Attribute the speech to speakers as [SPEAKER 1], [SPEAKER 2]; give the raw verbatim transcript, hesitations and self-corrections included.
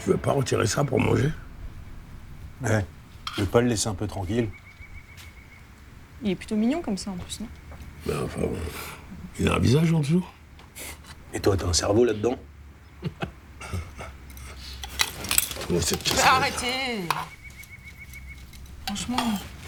[SPEAKER 1] Tu veux pas retirer ça pour manger?
[SPEAKER 2] Ouais. Je veux pas le laisser un peu tranquille.
[SPEAKER 3] Il est plutôt mignon comme ça en plus, non?
[SPEAKER 1] Mais enfin, euh, il a un visage en dessous.
[SPEAKER 2] Et toi, t'as un cerveau là-dedans?
[SPEAKER 1] Trouve cette
[SPEAKER 3] Mais
[SPEAKER 1] casserole.
[SPEAKER 3] arrêtez! Franchement.